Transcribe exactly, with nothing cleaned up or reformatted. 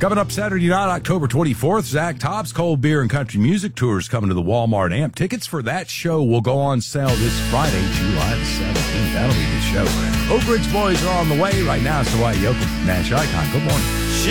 Coming up Saturday night, October twenty-fourth, Zach Tobbs Cold Beer and Country Music Tour is coming to the Walmart Amp. Tickets for that show will go on sale this Friday, July the seventeenth. That'll be the show. Oak Ridge Boys are on the way. Right now, it's Dwight Yoakam from Nash Icon. Good morning.